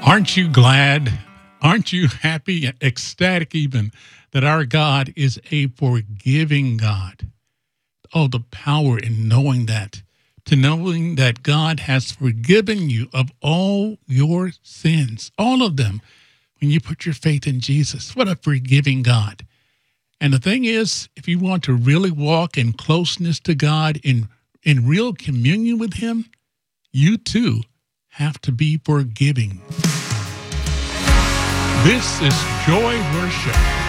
Aren't you glad? Aren't you happy, ecstatic even, that our God is a forgiving God? Oh, the power in knowing that, to knowing that God has forgiven you of all your sins, all of them, when you put your faith in Jesus. What a forgiving God. And the thing is, if you want to really walk in closeness to God, in real communion with him, you too have to be forgiving. This is Joy Worship.